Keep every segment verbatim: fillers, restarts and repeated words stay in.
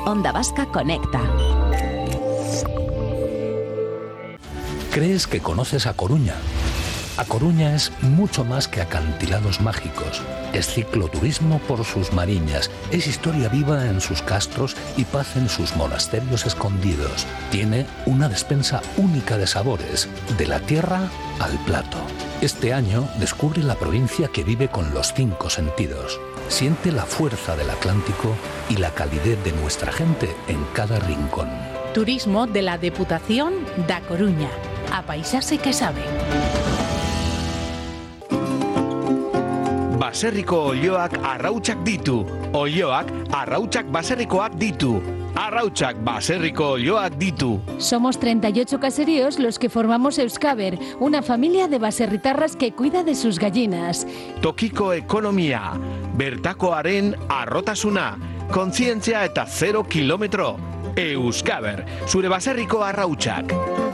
Onda Vasca Conecta. ¿Crees que conoces A Coruña? A Coruña es mucho más que acantilados mágicos. Es cicloturismo por sus mariñas, es historia viva en sus castros y paz en sus monasterios escondidos. Tiene una despensa única de sabores, de la tierra al plato. Este año descubre la provincia que vive con los cinco sentidos. Siente la fuerza del Atlántico y la calidez de nuestra gente en cada rincón. Turismo de la Deputación da Coruña. A paisarse que sabe. Baserriko olioak arrautsak ditu. Olioak arrautsak baserrikoak ditu. Arrautsak baserriko olioak ditu. Somos treinta y ocho caseríos los que formamos Euskaber, una familia de baserritarras que cuida de sus gallinas. Tokiko ekonomia, bertakoaren arrotasuna, kontzientzia eta zero kilometro. Euskaber, zure baserriko arrautsak.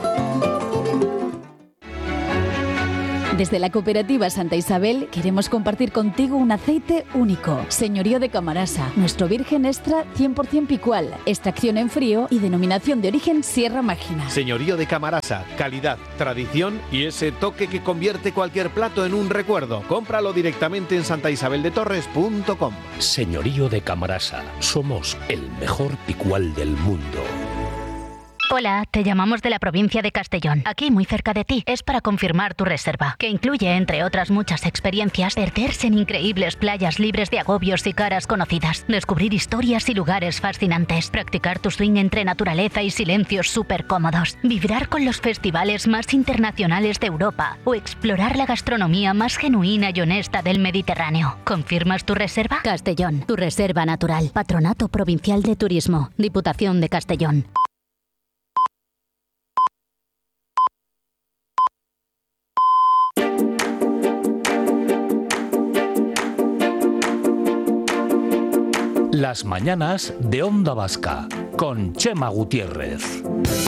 Desde la cooperativa Santa Isabel queremos compartir contigo un aceite único. Señorío de Camarasa, nuestro virgen extra cien por ciento picual, extracción en frío y denominación de origen Sierra Mágina. Señorío de Camarasa, calidad, tradición y ese toque que convierte cualquier plato en un recuerdo. Cómpralo directamente en santa isabel de torres punto com. Señorío de Camarasa, somos el mejor picual del mundo. Hola, te llamamos de la provincia de Castellón, aquí muy cerca de ti. Es para confirmar tu reserva, que incluye, entre otras muchas experiencias, perderse en increíbles playas libres de agobios y caras conocidas, descubrir historias y lugares fascinantes, practicar tu swing entre naturaleza y silencios súper cómodos, vibrar con los festivales más internacionales de Europa o explorar la gastronomía más genuina y honesta del Mediterráneo. ¿Confirmas tu reserva? Castellón, tu reserva natural. Patronato Provincial de Turismo, Diputación de Castellón. Las mañanas de Onda Vasca, con Chema Gutiérrez.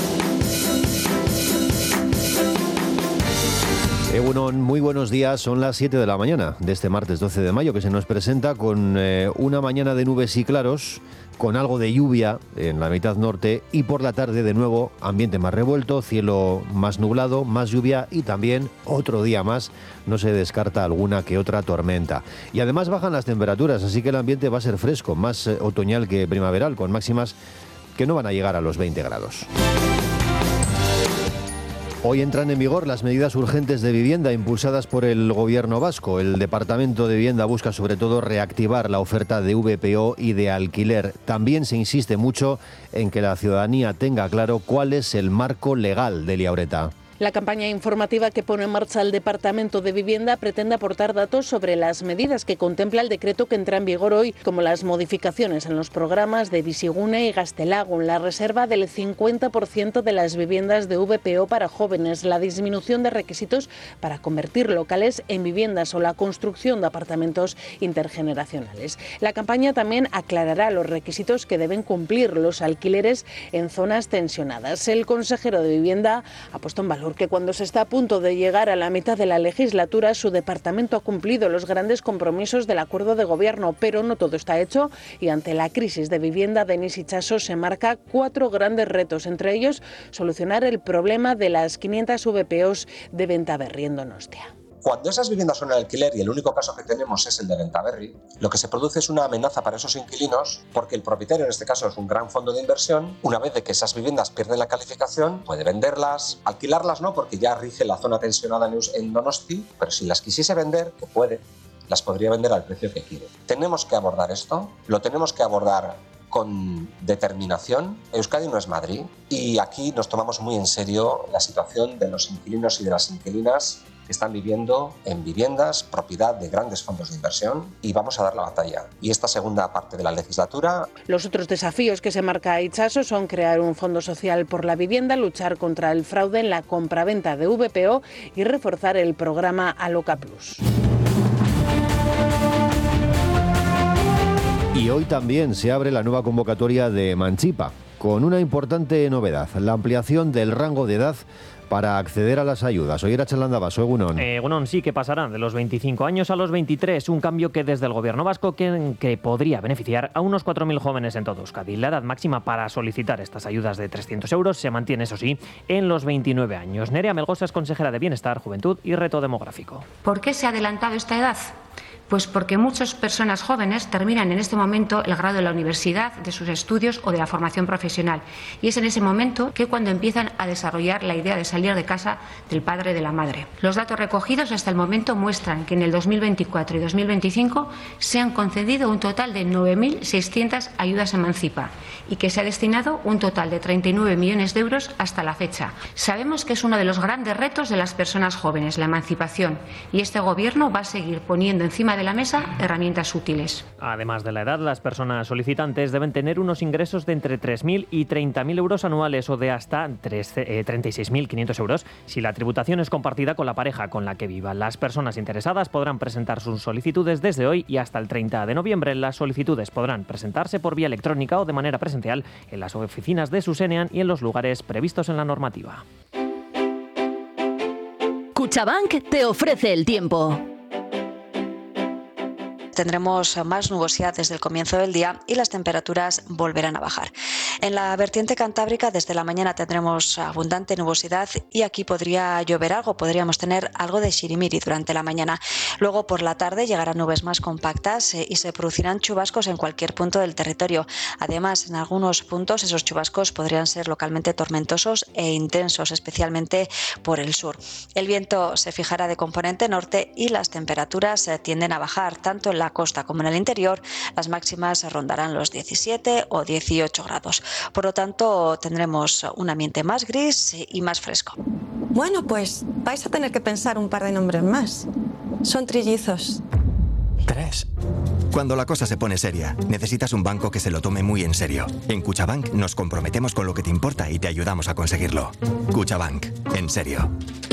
Egunon, muy buenos días, son las siete de la mañana de este martes doce de mayo, que se nos presenta con eh, una mañana de nubes y claros, con algo de lluvia en la mitad norte y por la tarde de nuevo ambiente más revuelto, cielo más nublado, más lluvia y también otro día más no se descarta alguna que otra tormenta. Y además bajan las temperaturas, así que el ambiente va a ser fresco, más eh, otoñal que primaveral, con máximas que no van a llegar a los veinte grados. Hoy entran en vigor las medidas urgentes de vivienda impulsadas por el Gobierno vasco. El Departamento de Vivienda busca sobre todo reactivar la oferta de V P O y de alquiler. También se insiste mucho en que la ciudadanía tenga claro cuál es el marco legal de Liaureta. La campaña informativa que pone en marcha el Departamento de Vivienda pretende aportar datos sobre las medidas que contempla el decreto que entra en vigor hoy, como las modificaciones en los programas de Bizigune y Gaztelagun, la reserva del cincuenta por ciento de las viviendas de V P O para jóvenes, la disminución de requisitos para convertir locales en viviendas o la construcción de apartamentos intergeneracionales. La campaña también aclarará los requisitos que deben cumplir los alquileres en zonas tensionadas. El consejero de Vivienda ha puesto en valor que cuando se está a punto de llegar a la mitad de la legislatura, su departamento ha cumplido los grandes compromisos del acuerdo de gobierno, pero no todo está hecho y ante la crisis de vivienda, Denis Itxaso se marca cuatro grandes retos, entre ellos solucionar el problema de las quinientas V P Os de Bentaberri en Donostia. Cuando esas viviendas son en alquiler y el único caso que tenemos es el de Bentaberri, lo que se produce es una amenaza para esos inquilinos porque el propietario, en este caso es un gran fondo de inversión, una vez de que esas viviendas pierden la calificación, puede venderlas, alquilarlas no, porque ya rige la zona tensionada en Donosti, pero si las quisiese vender, que puede, las podría vender al precio que quiere. Tenemos que abordar esto, lo tenemos que abordar con determinación. Euskadi no es Madrid y aquí nos tomamos muy en serio la situación de los inquilinos y de las inquilinas que están viviendo en viviendas, propiedad de grandes fondos de inversión, y vamos a dar la batalla. Y esta segunda parte de la legislatura... Los otros desafíos que se marca Itxaso son crear un fondo social por la vivienda, luchar contra el fraude en la compraventa de V P O y reforzar el programa Aloca Plus. Y hoy también se abre la nueva convocatoria de Manchipa, con una importante novedad, la ampliación del rango de edad para acceder a las ayudas. Hoy era Chalandaba, soy Egunon. Eh, Egunon, sí que pasarán de los veinticinco años a los veintitrés, un cambio que desde el gobierno vasco que, que podría beneficiar a unos cuatro mil jóvenes en todo Euskadi. La edad máxima para solicitar estas ayudas de trescientos euros se mantiene, eso sí, en los veintinueve años. Nerea Melgosa es consejera de Bienestar, Juventud y Reto Demográfico. ¿Por qué se ha adelantado esta edad? Pues porque muchas personas jóvenes terminan en este momento el grado de la universidad, de sus estudios o de la formación profesional. Y es en ese momento que cuando empiezan a desarrollar la idea de salir de casa del padre o de la madre. Los datos recogidos hasta el momento muestran que en el dos mil veinticuatro y dos mil veinticinco se han concedido un total de nueve mil seiscientas ayudas Emancipa y que se ha destinado un total de treinta y nueve millones de euros hasta la fecha. Sabemos que es uno de los grandes retos de las personas jóvenes, la emancipación, y este Gobierno va a seguir poniendo encima de la mesa herramientas útiles. Además de la edad, las personas solicitantes deben tener unos ingresos de entre tres mil y treinta mil euros anuales o de hasta treinta y seis mil quinientos euros si la tributación es compartida con la pareja con la que vivan. Las personas interesadas podrán presentar sus solicitudes desde hoy y hasta el treinta de noviembre. Las solicitudes podrán presentarse por vía electrónica o de manera presencial en las oficinas de Susenean y en los lugares previstos en la normativa. Cuchabank te ofrece el tiempo. Tendremos más nubosidad desde el comienzo del día y las temperaturas volverán a bajar. En la vertiente cantábrica desde la mañana tendremos abundante nubosidad y aquí podría llover algo, podríamos tener algo de xirimiri durante la mañana. Luego por la tarde llegarán nubes más compactas y se producirán chubascos en cualquier punto del territorio. Además, en algunos puntos esos chubascos podrían ser localmente tormentosos e intensos, especialmente por el sur. El viento se fijará de componente norte y las temperaturas tienden a bajar tanto en la costa como en el interior. Las máximas rondarán los diecisiete o dieciocho grados. Por lo tanto, tendremos un ambiente más gris y más fresco. Bueno, pues vais a tener que pensar un par de nombres más. Son trillizos. Tres. Cuando la cosa se pone seria, necesitas un banco que se lo tome muy en serio. En Cuchabank nos comprometemos con lo que te importa y te ayudamos a conseguirlo. Cuchabank, en serio.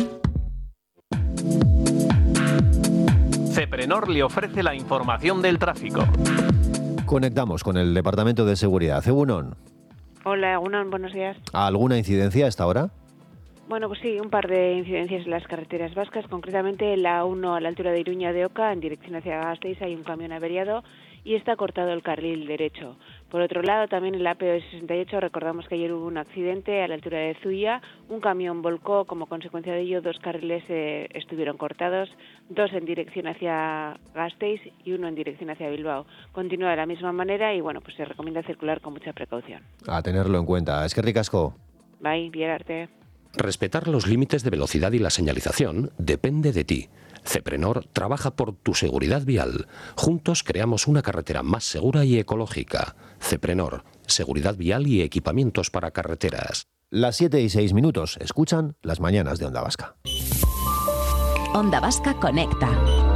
Ceprenor le ofrece la información del tráfico. Conectamos con el Departamento de Seguridad. Egunon. Hola, Egunon, buenos días. ¿Alguna incidencia a esta hora? Bueno, pues sí, un par de incidencias en las carreteras vascas, concretamente la A uno a la altura de Iruña de Oca, en dirección hacia Gasteiz, hay un camión averiado y está cortado el carril derecho. Por otro lado, también en la A P sesenta y ocho, recordamos que ayer hubo un accidente a la altura de Zuia, un camión volcó, como consecuencia de ello dos carriles eh, estuvieron cortados, dos en dirección hacia Gasteiz y uno en dirección hacia Bilbao. Continúa de la misma manera y bueno, pues se recomienda circular con mucha precaución. A tenerlo en cuenta. Es que ricasco. Bye, Bierarte. Respetar los límites de velocidad y la señalización depende de ti. Ceprenor trabaja por tu seguridad vial. Juntos creamos una carretera más segura y ecológica. Ceprenor, seguridad vial y equipamientos para carreteras. Las siete y seis minutos. Escuchan las mañanas de Onda Vasca. Onda Vasca conecta.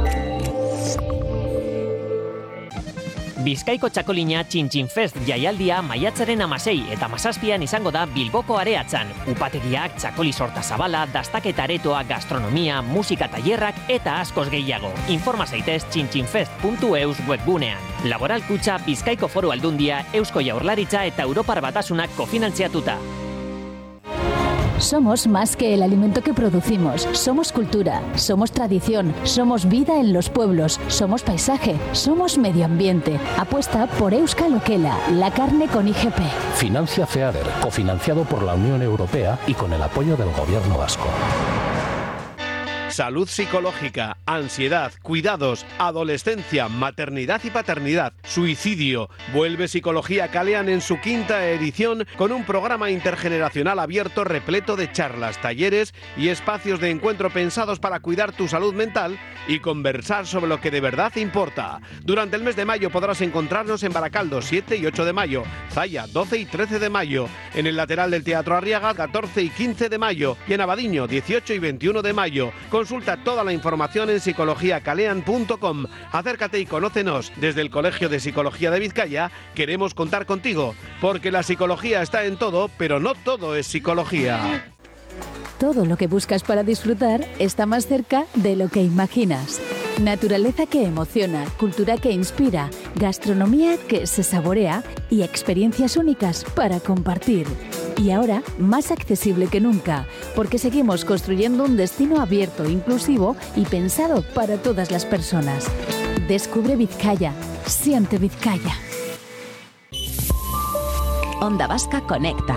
Bizkaiko txakolina Txintxin Fest jaialdia maiatzaren hamasei eta hamazazpian izango da Bilboko areatzan. Upategiak, txakoli sorta zabala, dastaketa aretoa, gastronomia, musika tailerrak eta askoz gehiago. Informa zaitez txintxinfest puntu eus webgunean. Laboral Kutxa, Bizkaiko Foru Aldundia, Eusko Jaurlaritza eta Europar Batasunak kofinantziatuta. Somos más que el alimento que producimos. Somos cultura, somos tradición, somos vida en los pueblos, somos paisaje, somos medio ambiente. Apuesta por Euskal Okela, la carne con I G P. Financia FEADER, cofinanciado por la Unión Europea y con el apoyo del Gobierno vasco. Salud psicológica, ansiedad, cuidados, adolescencia, maternidad y paternidad, suicidio. Vuelve Psicología Kalean en su quinta edición con un programa intergeneracional abierto repleto de charlas, talleres y espacios de encuentro pensados para cuidar tu salud mental y conversar sobre lo que de verdad importa. Durante el mes de mayo podrás encontrarnos en Baracaldo siete y ocho de mayo, Zaya doce y trece de mayo, en el lateral del Teatro Arriaga catorce y quince de mayo y en Abadiño dieciocho y veintiuno de mayo. Consulta toda la información en psicología kalean punto com. Acércate y conócenos. Desde el Colegio de Psicología de Vizcaya queremos contar contigo, porque la psicología está en todo, pero no todo es psicología. Todo lo que buscas para disfrutar está más cerca de lo que imaginas. Naturaleza que emociona, cultura que inspira, gastronomía que se saborea y experiencias únicas para compartir. Y ahora, más accesible que nunca, porque seguimos construyendo un destino abierto, inclusivo y pensado para todas las personas. Descubre Vizcaya. Siente Vizcaya. Onda Vasca Conecta.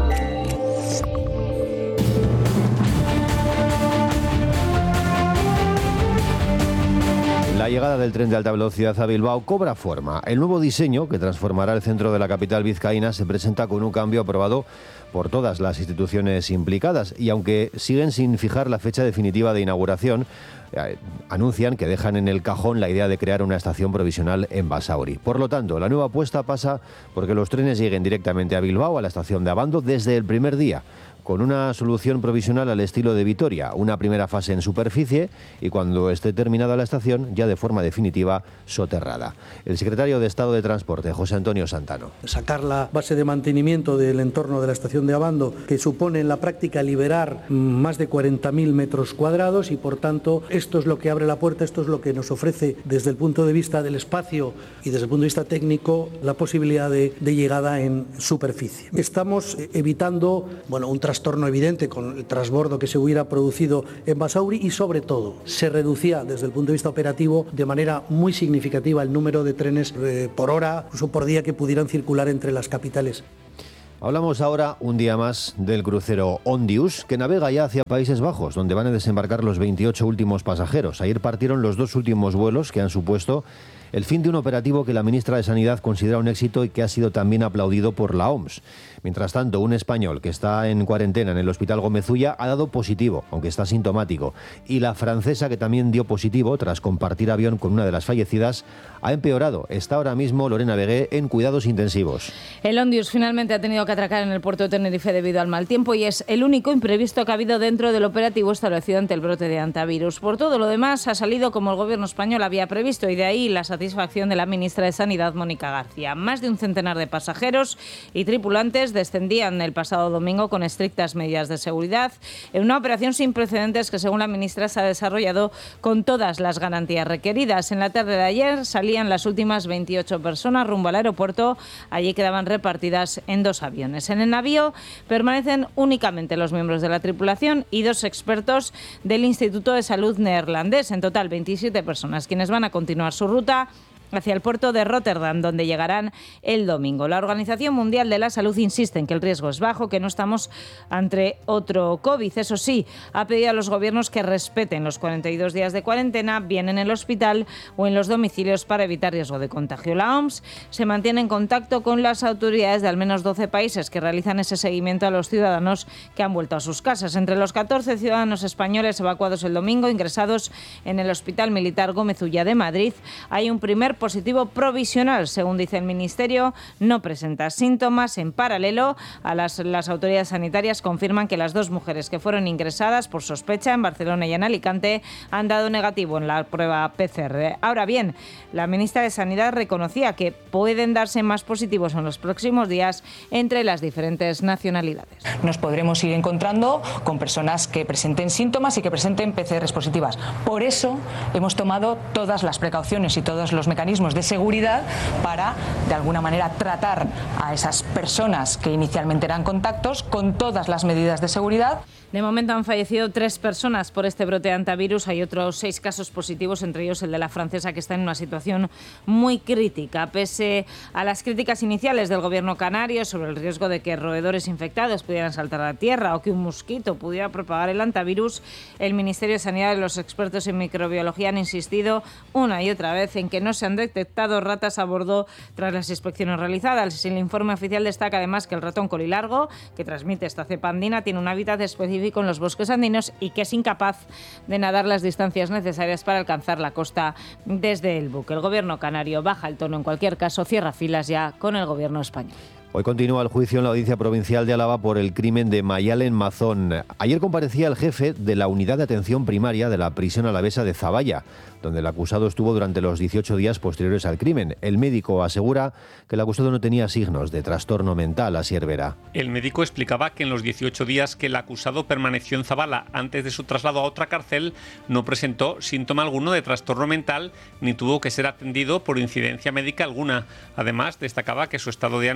La llegada del tren de alta velocidad a Bilbao cobra forma. El nuevo diseño, que transformará el centro de la capital vizcaína, se presenta con un cambio aprobado por todas las instituciones implicadas. Y aunque siguen sin fijar la fecha definitiva de inauguración, eh, anuncian que dejan en el cajón la idea de crear una estación provisional en Basauri. Por lo tanto, la nueva apuesta pasa porque los trenes lleguen directamente a Bilbao, a la estación de Abando, desde el primer día, con una solución provisional al estilo de Vitoria, una primera fase en superficie y cuando esté terminada la estación, ya de forma definitiva, soterrada. El secretario de Estado de Transporte, José Antonio Santano. Sacar la base de mantenimiento del entorno de la estación de Abando, que supone en la práctica liberar más de cuarenta mil metros cuadrados y, por tanto, esto es lo que abre la puerta, esto es lo que nos ofrece desde el punto de vista del espacio y desde el punto de vista técnico la posibilidad de, de llegada en superficie. Estamos evitando, bueno, un trastorno evidente con el transbordo que se hubiera producido en Basauri y, sobre todo, se reducía desde el punto de vista operativo de manera muy significativa el número de trenes eh, por hora, incluso por día, que pudieran circular entre las capitales. Hablamos ahora un día más del crucero Ondius, que navega ya hacia Países Bajos, donde van a desembarcar los veintiocho últimos pasajeros. Ayer partieron los dos últimos vuelos que han supuesto el fin de un operativo que la ministra de Sanidad considera un éxito y que ha sido también aplaudido por la O M S. Mientras tanto, un español que está en cuarentena en el Hospital Gómez Ulla ha dado positivo, aunque está sintomático. Y la francesa, que también dio positivo tras compartir avión con una de las fallecidas, ha empeorado. Está ahora mismo Lorena Vegué en cuidados intensivos. El Ondius finalmente ha tenido que atracar en el puerto de Tenerife debido al mal tiempo y es el único imprevisto que ha habido dentro del operativo establecido ante el brote de hantavirus. Por todo lo demás, ha salido como el gobierno español había previsto y de ahí la satisfacción de la ministra de Sanidad, Mónica García. Más de un centenar de pasajeros y tripulantes descendían el pasado domingo con estrictas medidas de seguridad en una operación sin precedentes que, según la ministra, se ha desarrollado con todas las garantías requeridas. En la tarde de ayer salían las últimas veintiocho personas rumbo al aeropuerto. Allí quedaban repartidas en dos aviones. En el navío permanecen únicamente los miembros de la tripulación y dos expertos del Instituto de Salud neerlandés. En total, veintisiete personas quienes van a continuar su ruta hacia el puerto de Rotterdam, donde llegarán el domingo. La Organización Mundial de la Salud insiste en que el riesgo es bajo, que no estamos ante otro COVID. Eso sí, ha pedido a los gobiernos que respeten los cuarenta y dos días de cuarentena, bien en el hospital o en los domicilios, para evitar riesgo de contagio. La O M S se mantiene en contacto con las autoridades de al menos doce países que realizan ese seguimiento a los ciudadanos que han vuelto a sus casas. Entre los catorce ciudadanos españoles evacuados el domingo, ingresados en el Hospital Militar Gómez Ulla de Madrid, hay un primer positivo provisional. Según dice el Ministerio, no presenta síntomas. En paralelo, a las, las autoridades sanitarias confirman que las dos mujeres que fueron ingresadas por sospecha en Barcelona y en Alicante han dado negativo en la prueba P C R. Ahora bien, la ministra de Sanidad reconocía que pueden darse más positivos en los próximos días entre las diferentes nacionalidades. Nos podremos ir encontrando con personas que presenten síntomas y que presenten P C Rs positivas. Por eso hemos tomado todas las precauciones y todos los mecanismos de seguridad para, de alguna manera, tratar a esas personas que inicialmente eran contactos con todas las medidas de seguridad. De momento han fallecido tres personas por este brote de hantavirus. Hay otros seis casos positivos, entre ellos el de la francesa, que está en una situación muy crítica. Pese a las críticas iniciales del gobierno canario sobre el riesgo de que roedores infectados pudieran saltar a la tierra o que un mosquito pudiera propagar el hantavirus, el Ministerio de Sanidad y los expertos en microbiología han insistido una y otra vez en que no se han detectado ratas a bordo tras las inspecciones realizadas. El informe oficial destaca además que el ratón colilargo, que transmite esta cepa andina, tiene un hábitat específico en los bosques andinos y que es incapaz de nadar las distancias necesarias para alcanzar la costa desde el buque. El gobierno canario baja el tono, en cualquier caso cierra filas ya con el gobierno español. Hoy continúa el juicio en la Audiencia Provincial de Álava por el crimen de Mayalen Mazón. Ayer comparecía el jefe de la Unidad de Atención Primaria de la prisión alavesa de Zaballa, donde el acusado estuvo durante los dieciocho días posteriores al crimen. El médico asegura que el acusado no tenía signos de trastorno mental. Asier Vera. El médico explicaba que en los dieciocho días que el acusado permaneció en Zaballa antes de su traslado a otra cárcel, no presentó síntoma alguno de trastorno mental ni tuvo que ser atendido por incidencia médica alguna. Además, destacaba que su estado de ánimo era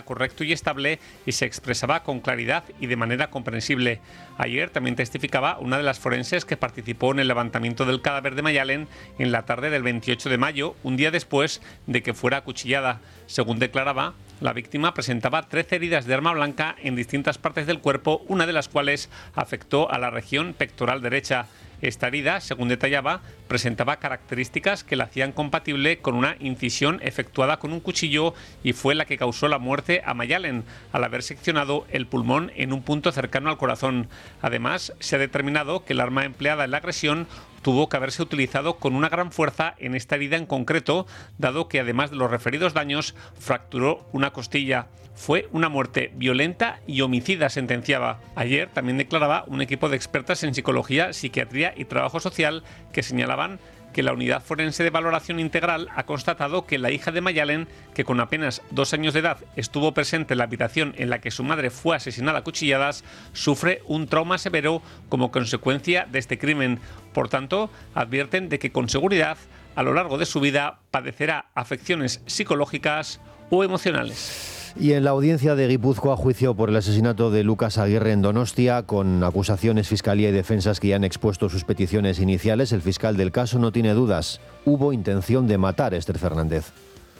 era correcto y estable y se expresaba con claridad y de manera comprensible. Ayer también testificaba una de las forenses que participó en el levantamiento del cadáver de Mayalen en la tarde del veintiocho de mayo, un día después de que fuera acuchillada. Según declaraba, la víctima presentaba trece heridas de arma blanca en distintas partes del cuerpo, una de las cuales afectó a la región pectoral derecha. Esta herida, según detallaba, presentaba características que la hacían compatible con una incisión efectuada con un cuchillo y fue la que causó la muerte a Mayalen, al haber seccionado el pulmón en un punto cercano al corazón. Además, se ha determinado que el arma empleada en la agresión tuvo que haberse utilizado con una gran fuerza en esta herida en concreto, dado que además de los referidos daños, fracturó una costilla. Fue una muerte violenta y homicida, sentenciaba. Ayer también declaraba un equipo de expertas en psicología, psiquiatría y trabajo social que señalaban que la Unidad Forense de Valoración Integral ha constatado que la hija de Mayalen, que con apenas dos años de edad estuvo presente en la habitación en la que su madre fue asesinada a cuchilladas, sufre un trauma severo como consecuencia de este crimen. Por tanto, advierten de que con seguridad, a lo largo de su vida, padecerá afecciones psicológicas o emocionales. Y en la audiencia de Guipúzcoa, juicio por el asesinato de Lucas Aguirre en Donostia, con acusaciones, fiscalía y defensas que ya han expuesto sus peticiones iniciales, el fiscal del caso no tiene dudas. Hubo intención de matar a Esther Fernández.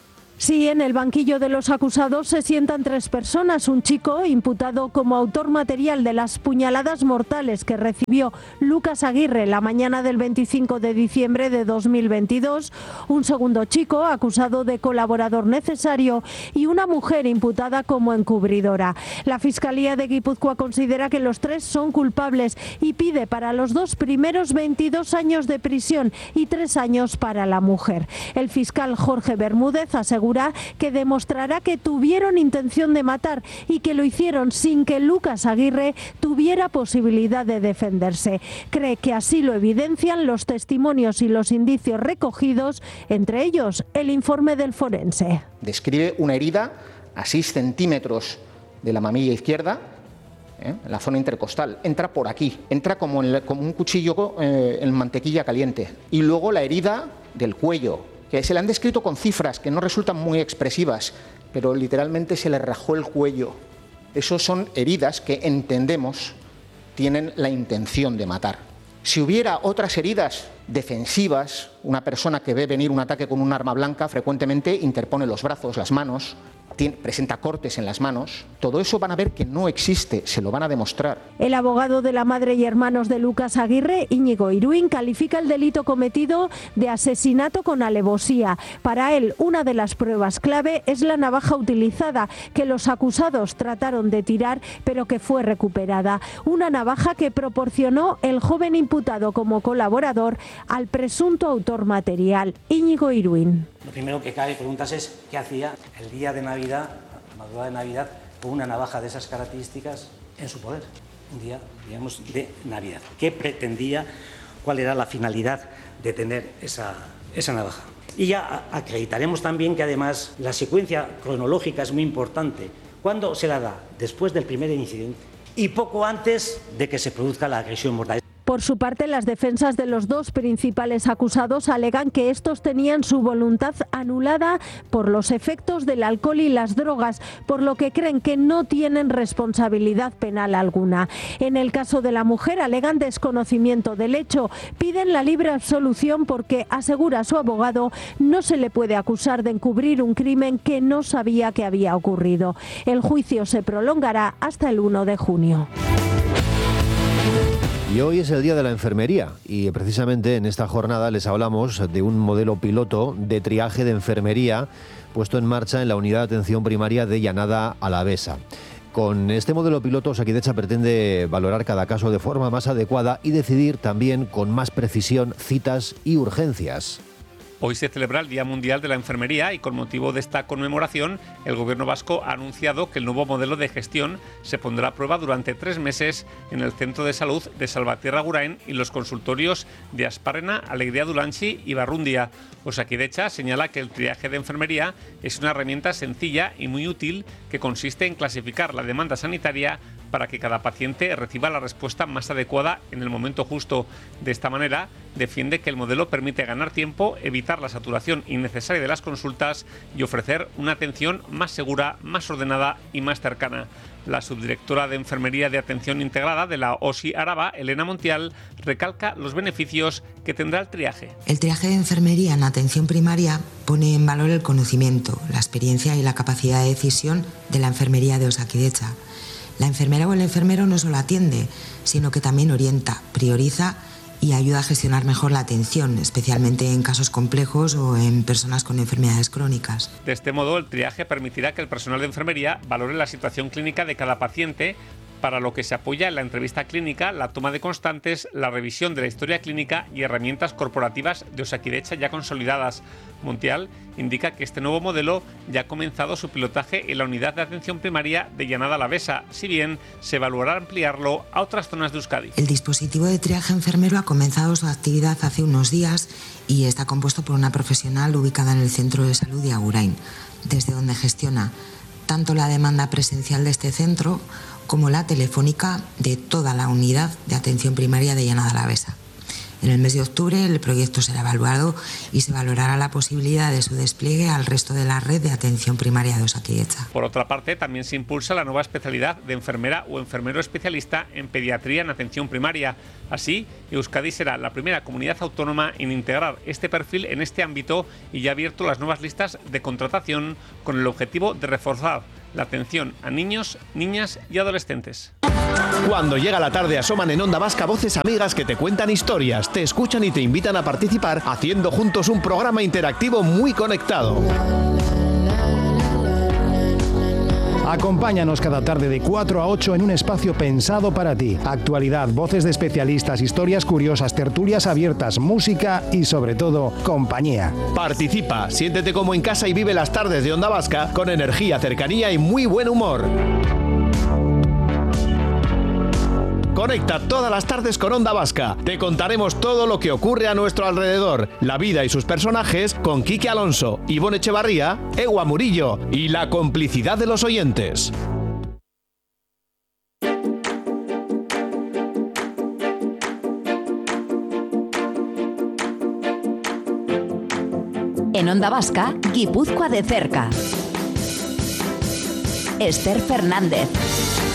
Sí, en el banquillo de los acusados se sientan tres personas. Un chico imputado como autor material de las puñaladas mortales que recibió Lucas Aguirre la mañana del veinticinco de diciembre de dos mil veintidós. Un segundo chico acusado de colaborador necesario y una mujer imputada como encubridora. La Fiscalía de Guipúzcoa considera que los tres son culpables y pide para los dos primeros veintidós años de prisión y tres años para la mujer. El fiscal Jorge Bermúdez asegura que demostrará que tuvieron intención de matar y que lo hicieron sin que Lucas Aguirre tuviera posibilidad de defenderse. Cree que así lo evidencian los testimonios y los indicios recogidos, entre ellos el informe del forense. Describe una herida a seis centímetros de la mamilla izquierda, ¿eh? en la zona intercostal. Entra por aquí, entra como, en, como un cuchillo eh, en mantequilla caliente. Y luego la herida del cuello, que se le han descrito con cifras que no resultan muy expresivas, pero literalmente se le rajó el cuello. Esos son heridas que entendemos tienen la intención de matar. Si hubiera otras heridas defensivas, una persona que ve venir un ataque con un arma blanca frecuentemente interpone los brazos, las manos, tiene, presenta cortes en las manos, todo eso van a ver que no existe, se lo van a demostrar. El abogado de la madre y hermanos de Lucas Aguirre, Íñigo Iruín, califica el delito cometido de asesinato con alevosía. Para él, una de las pruebas clave es la navaja utilizada, que los acusados trataron de tirar, pero que fue recuperada. Una navaja que proporcionó el joven imputado como colaborador al presunto autor material, Íñigo Iruín. Lo primero que cabe preguntas es qué hacía el día de Navidad, la madrugada de Navidad, con una navaja de esas características en su poder. Un día, digamos, de Navidad. ¿Qué pretendía? ¿Cuál era la finalidad de tener esa, esa navaja? Y ya acreditaremos también que además la secuencia cronológica es muy importante. ¿Cuándo se la da? Después del primer incidente y poco antes de que se produzca la agresión mortal. Por su parte, las defensas de los dos principales acusados alegan que estos tenían su voluntad anulada por los efectos del alcohol y las drogas, por lo que creen que no tienen responsabilidad penal alguna. En el caso de la mujer, alegan desconocimiento del hecho. Piden la libre absolución porque, asegura su abogado, no se le puede acusar de encubrir un crimen que no sabía que había ocurrido. El juicio se prolongará hasta el uno de junio. Y hoy es el Día de la Enfermería y precisamente en esta jornada les hablamos de un modelo piloto de triaje de enfermería puesto en marcha en la Unidad de Atención Primaria de Llanada Alavesa. Con este modelo piloto, Osakidetza pretende valorar cada caso de forma más adecuada y decidir también con más precisión citas y urgencias. Hoy se celebra el Día Mundial de la Enfermería y con motivo de esta conmemoración, el Gobierno vasco ha anunciado que el nuevo modelo de gestión se pondrá a prueba durante tres meses en el Centro de Salud de Salvatierra Agurain y los consultorios de Asparrena, Alegría Dulanchi y Barrundia. Osakidetza señala que el triaje de enfermería es una herramienta sencilla y muy útil que consiste en clasificar la demanda sanitaria para que cada paciente reciba la respuesta más adecuada en el momento justo. De esta manera, defiende que el modelo permite ganar tiempo, evitar la saturación innecesaria de las consultas y ofrecer una atención más segura, más ordenada y más cercana. La subdirectora de Enfermería de Atención Integrada de la O S I Araba, Elena Montiel, recalca los beneficios que tendrá el triaje. El triaje de enfermería en atención primaria pone en valor el conocimiento, la experiencia y la capacidad de decisión de la enfermería de Osakidetza. La enfermera o el enfermero no solo atiende, sino que también orienta, prioriza y ayuda a gestionar mejor la atención, especialmente en casos complejos o en personas con enfermedades crónicas. De este modo, el triaje permitirá que el personal de enfermería valore la situación clínica de cada paciente, para lo que se apoya en la entrevista clínica, la toma de constantes, la revisión de la historia clínica y herramientas corporativas de Osakidetza ya consolidadas. Montiel indica que este nuevo modelo ya ha comenzado su pilotaje en la unidad de atención primaria de Llanada Alavesa, si bien se evaluará ampliarlo a otras zonas de Euskadi. El dispositivo de triaje enfermero ha comenzado su actividad hace unos días y está compuesto por una profesional ubicada en el Centro de Salud de Agurain, desde donde gestiona tanto la demanda presencial de este centro como la telefónica de toda la unidad de atención primaria de Llanada Alavesa. En el mes de octubre el proyecto será evaluado y se valorará la posibilidad de su despliegue al resto de la red de atención primaria de Osakidetza. Por otra parte, también se impulsa la nueva especialidad de enfermera o enfermero especialista en pediatría en atención primaria. Así, Euskadi será la primera comunidad autónoma en integrar este perfil en este ámbito y ya ha abierto las nuevas listas de contratación con el objetivo de reforzar la atención a niños, niñas y adolescentes. Cuando llega la tarde asoman en Onda Vasca voces amigas que te cuentan historias, te escuchan y te invitan a participar haciendo juntos un programa interactivo muy conectado. Acompáñanos cada tarde de cuatro a ocho en un espacio pensado para ti. Actualidad, voces de especialistas, historias curiosas, tertulias abiertas, música y sobre todo, compañía. Participa, siéntete como en casa y vive las tardes de Onda Vasca con energía, cercanía y muy buen humor. Conecta todas las tardes con Onda Vasca. Te contaremos todo lo que ocurre a nuestro alrededor, la vida y sus personajes con Quique Alonso, Ivonne Echevarría, Ewa Murillo y la complicidad de los oyentes. En Onda Vasca, Guipúzcoa de cerca. Esther Fernández.